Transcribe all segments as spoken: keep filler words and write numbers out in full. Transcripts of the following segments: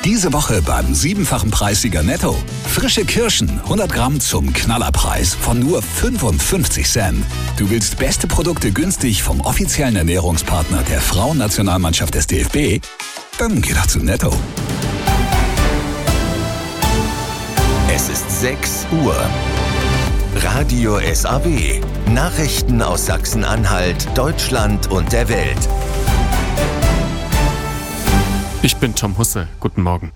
Diese Woche beim siebenfachen Preissieger Netto. Frische Kirschen, hundert Gramm zum Knallerpreis von nur fünfundfünfzig Cent. Du willst beste Produkte günstig vom offiziellen Ernährungspartner der Frauennationalmannschaft des D F B? Dann geh doch zu Netto. Es ist sechs Uhr. Radio S A W. Nachrichten aus Sachsen-Anhalt, Deutschland und der Welt. Ich bin Tom Husse. Guten Morgen.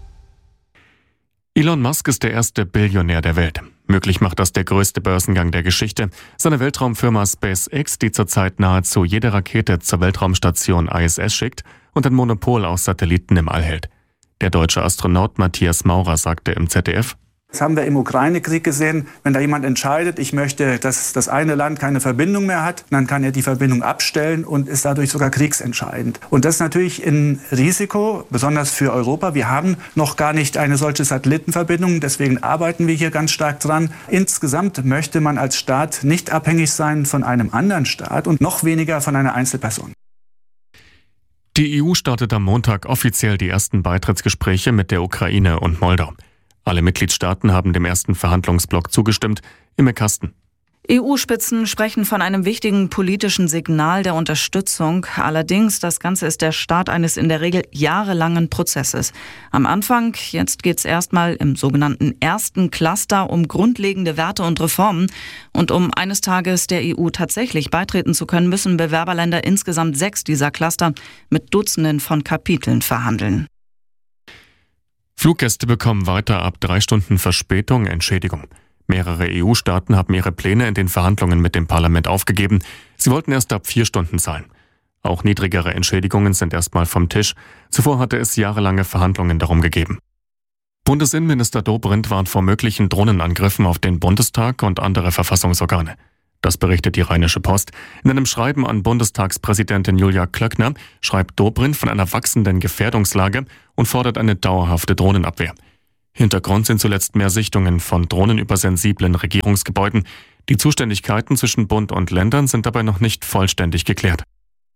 Elon Musk ist der erste Billionär der Welt. Möglich macht das der größte Börsengang der Geschichte. Seine Weltraumfirma SpaceX, die zurzeit nahezu jede Rakete zur Weltraumstation I S S schickt und ein Monopol aus Satelliten im All hält. Der deutsche Astronaut Matthias Maurer sagte im Z D F: Das haben wir im Ukraine-Krieg gesehen. Wenn da jemand entscheidet, ich möchte, dass das eine Land keine Verbindung mehr hat, dann kann er die Verbindung abstellen und ist dadurch sogar kriegsentscheidend. Und das ist natürlich ein Risiko, besonders für Europa. Wir haben noch gar nicht eine solche Satellitenverbindung, deswegen arbeiten wir hier ganz stark dran. Insgesamt möchte man als Staat nicht abhängig sein von einem anderen Staat und noch weniger von einer Einzelperson. Die E U startet am Montag offiziell die ersten Beitrittsgespräche mit der Ukraine und Moldau. Alle Mitgliedstaaten haben dem ersten Verhandlungsblock zugestimmt. Imme Kasten. E U-Spitzen sprechen von einem wichtigen politischen Signal der Unterstützung. Allerdings, das Ganze ist der Start eines in der Regel jahrelangen Prozesses. Am Anfang, jetzt geht es erstmal im sogenannten ersten Cluster um grundlegende Werte und Reformen. Und um eines Tages der E U tatsächlich beitreten zu können, müssen Bewerberländer insgesamt sechs dieser Cluster mit Dutzenden von Kapiteln verhandeln. Fluggäste bekommen weiter ab drei Stunden Verspätung Entschädigung. Mehrere E U-Staaten haben ihre Pläne in den Verhandlungen mit dem Parlament aufgegeben. Sie wollten erst ab vier Stunden zahlen. Auch niedrigere Entschädigungen sind erstmal vom Tisch. Zuvor hatte es jahrelange Verhandlungen darum gegeben. Bundesinnenminister Dobrindt warnt vor möglichen Drohnenangriffen auf den Bundestag und andere Verfassungsorgane. Das berichtet die Rheinische Post. In einem Schreiben an Bundestagspräsidentin Julia Klöckner schreibt Dobrindt von einer wachsenden Gefährdungslage und fordert eine dauerhafte Drohnenabwehr. Hintergrund sind zuletzt mehr Sichtungen von drohnenübersensiblen Regierungsgebäuden. Die Zuständigkeiten zwischen Bund und Ländern sind dabei noch nicht vollständig geklärt.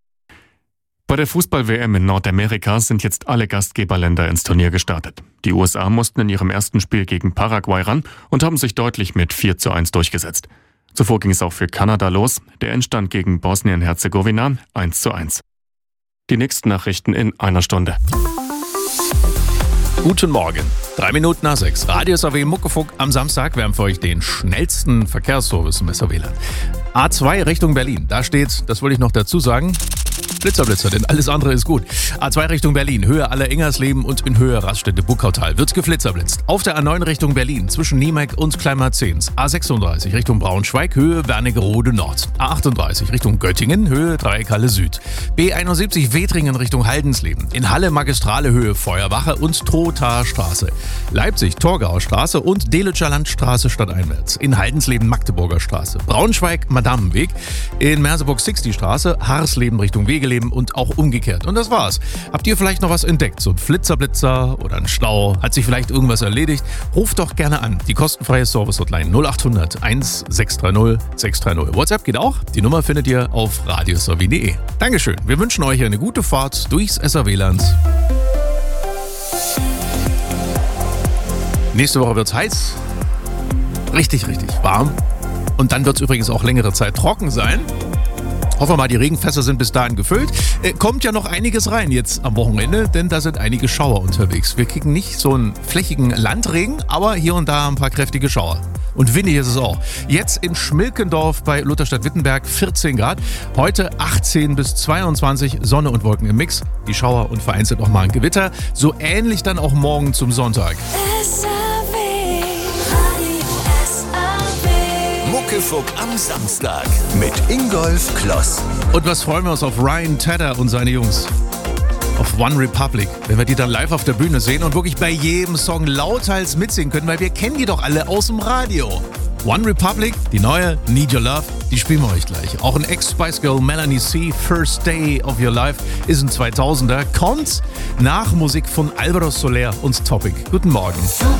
Bei der Fußball-W M in Nordamerika sind jetzt alle Gastgeberländer ins Turnier gestartet. Die U S A mussten in ihrem ersten Spiel gegen Paraguay ran und haben sich deutlich mit vier zu eins durchgesetzt. Zuvor ging es auch für Kanada los. Der Endstand gegen Bosnien-Herzegowina eins zu eins. Die nächsten Nachrichten in einer Stunde. Guten Morgen. Drei Minuten nach sechs. Radio S A W Muckefuck am Samstag. Wir haben für euch den schnellsten Verkehrsservice im S A W-Land. A zwei Richtung Berlin. Da steht, das wollte ich noch dazu sagen, Blitzer, Blitzer, denn alles andere ist gut. A zwei Richtung Berlin, Höhe Aller-Ingersleben und in Höhe Raststätte Buckautal wird geflitzerblitzt. Auf der A neun Richtung Berlin, zwischen Niemeck und Kleinmarzens. A sechsunddreißig Richtung Braunschweig, Höhe Wernigerode Nord. A achtunddreißig Richtung Göttingen, Höhe Dreieckhalle Süd. B einundsiebzig Wetringen Richtung Haldensleben. In Halle Magistrale Höhe Feuerwache und Trothaer Straße. Leipzig Torgauer Straße und Delitscher Landstraße stadteinwärts. In Haldensleben Magdeburger Straße. Braunschweig Madamenweg. In Merseburg sechzig Straße, Harsleben Richtung Wegeleben und auch umgekehrt. Und das war's. Habt ihr vielleicht noch was entdeckt? So ein Flitzerblitzer oder ein Stau? Hat sich vielleicht irgendwas erledigt? Ruft doch gerne an. Die kostenfreie Service-Hotline null acht hundert eins sechs drei null sechs drei null. WhatsApp geht auch. Die Nummer findet ihr auf radios punkt w punkt de. Dankeschön. Wir wünschen euch eine gute Fahrt durchs S A W-Land. Nächste Woche wird's heiß. Richtig, richtig warm. Und dann wird's übrigens auch längere Zeit trocken sein. Hoffen wir mal, die Regenfässer sind bis dahin gefüllt. Äh, kommt ja noch einiges rein jetzt am Wochenende, denn da sind einige Schauer unterwegs. Wir kriegen nicht so einen flächigen Landregen, aber hier und da ein paar kräftige Schauer. Und windig ist es auch. Jetzt in Schmilkendorf bei Lutherstadt-Wittenberg vierzehn Grad. Heute achtzehn bis zweiundzwanzig, Sonne und Wolken im Mix. Die Schauer und vereinzelt auch mal ein Gewitter. So ähnlich dann auch morgen zum Sonntag. Muckefuck am Samstag mit Ingolf Kloss. Und was freuen wir uns auf Ryan Tedder und seine Jungs? Auf One Republic, wenn wir die dann live auf der Bühne sehen und wirklich bei jedem Song lauthals mitsingen können, weil wir kennen die doch alle aus dem Radio. One Republic, die neue Need Your Love, die spielen wir euch gleich. Auch ein Ex-Spice Girl Melanie C, First Day of Your Life, ist ein zweitausender, kommt nach Musik von Alvaro Soler und Topic. Guten Morgen.